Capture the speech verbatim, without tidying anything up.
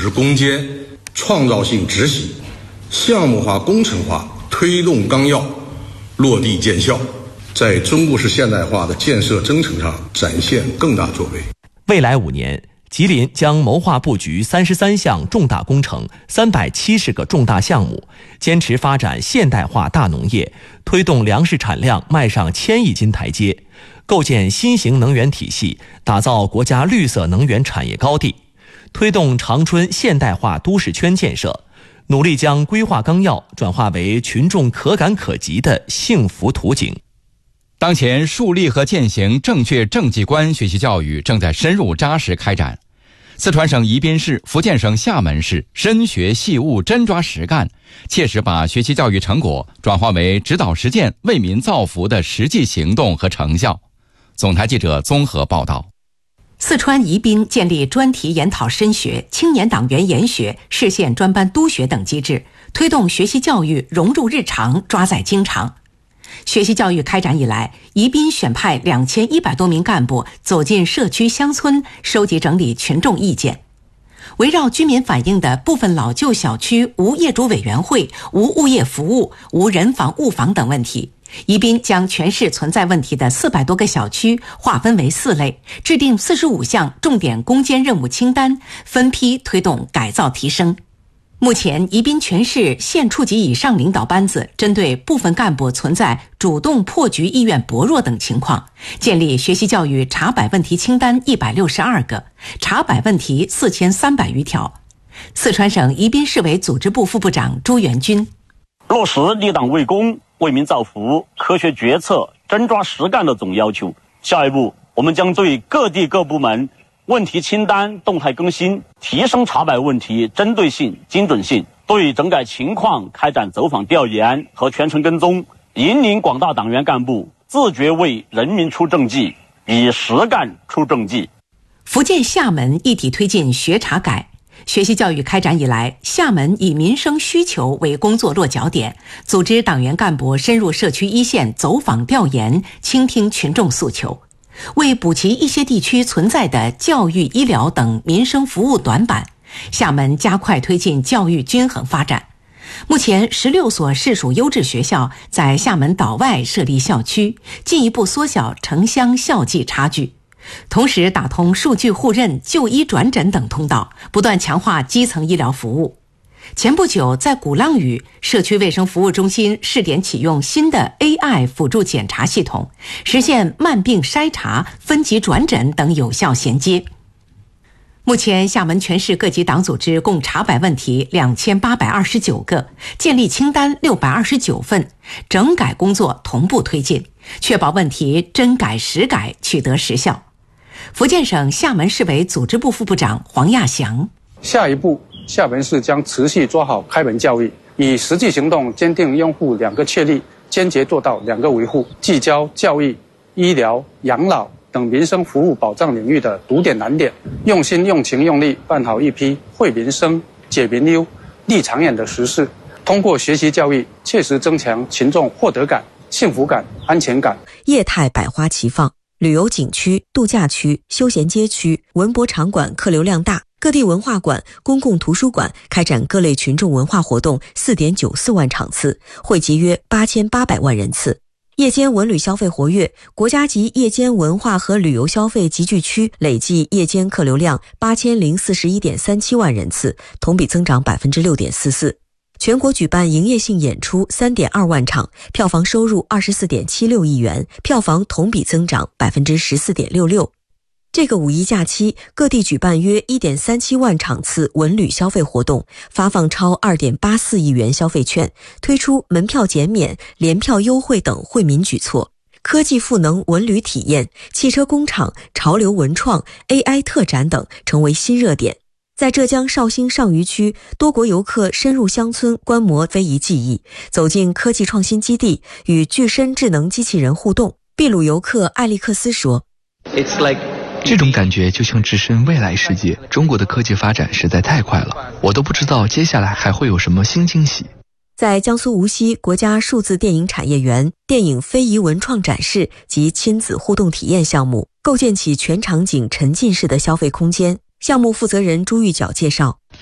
织攻坚、创造性执行、项目化工程化推动纲要落地见效，在中国式现代化的建设征程上展现更大作为。 未来五年，吉林将谋划布局三十三项重大工程、三百七十个重大项目，坚持发展现代化大农业，推动粮食产量迈上千亿斤台阶，构建新型能源体系，打造国家绿色能源产业高地，推动长春现代化都市圈建设，努力将规划纲要转化为群众可感可及的幸福图景。 当前树立和践行正确政绩观学习教育正在深入扎实开展。四川省宜宾市、福建省厦门市深学细悟、真抓实干，切实把学习教育成果转化为指导实践、为民造福的实际行动和成效。总台记者综合报道。 四川宜宾建立专题研讨深学、青年党员研学、市县专班督学等机制，推动学习教育融入日常，抓在经常。学习教育开展以来，宜宾选派两千一百多名干部走进社区乡村，收集整理群众意见。围绕居民反映的部分老旧小区无业主委员会、无物业服务、无人防物防等问题，宜宾将全市存在问题的四百多个小区划分为四类，制定四十五项重点攻坚任务清单，分批推动改造提升。目前，宜宾全市县处级以上领导班子针对部分干部存在主动破局意愿薄弱等情况，建立学习教育查摆问题清单一百六十二个，查摆问题四千三百余条。四川省宜宾市委组织部副部长朱元军： 落实立党为公、为民造福、科学决策、真抓实干的总要求。下一步，我们将对各地各部门问题清单动态更新，提升查摆问题针对性、精准性，对整改情况开展走访调研和全程跟踪，引领广大党员干部自觉为人民出政绩，以实干出政绩。 福建厦门一体推进学查改。学习教育开展以来，厦门以民生需求为工作落脚点，组织党员干部深入社区一线走访调研，倾听群众诉求。为补齐一些地区存在的教育、医疗等民生服务短板，厦门加快推进教育均衡发展。目前，十六所市属优质学校在厦门岛外设立校区，进一步缩小城乡校际差距。同时，打通数据互认、就医转诊等通道，不断强化基层医疗服务。前不久，在鼓浪屿社区卫生服务中心试点启用新的 A I 辅助检查系统，实现慢病筛查、分级转诊等有效衔接。目前，厦门全市各级党组织共查摆问题两千八百二十九个，建立清单六百二十九份，整改工作同步推进，确保问题真改实改取得实效。福建省厦门市委组织部副部长黄亚祥： 下一步，厦门市将持续做好开门教育，以实际行动坚定拥护两个确立，坚决做到两个维护，聚焦教育、医疗、养老等民生服务保障领域的堵点难点，用心用情用力办好一批惠民生、解民忧、利长远的实事，通过学习教育切实增强群众获得感、幸福感、安全感。 业态百花齐放，旅游景区、度假区、休闲街区、文博场馆客流量大，各地文化馆、公共图书馆开展各类群众文化活动 四点九四万场次，汇集约八千八百万人次。夜间文旅消费活跃，国家级夜间文化和旅游消费集聚区累计夜间客流量八千零四十一点三七万人次，同比增长百分之六点四四。全国举办营业性演出 三点二万场，票房收入 二十四点七六亿元，票房同比增长百分之十四点六六。这个五一假期，各地举办约 一点三七万场次文旅消费活动，发放超 二点八四亿元消费券，推出门票减免、联票优惠等惠民举措。科技赋能文旅体验、汽车工厂、潮流文创、A I 特展等成为新热点。在浙江绍兴上虞区，多国游客深入乡村观摩非遗技艺，走进科技创新基地，与具身智能机器人互动。秘鲁游客艾利克斯说： It's like这种感觉就像置身未来世界，中国的科技发展实在太快了，我都不知道接下来还会有什么新惊喜。 在江苏无锡国家数字电影产业园，电影非遗文创展示及亲子互动体验项目构建起全场景沉浸式的消费空间。项目负责人朱玉角介绍：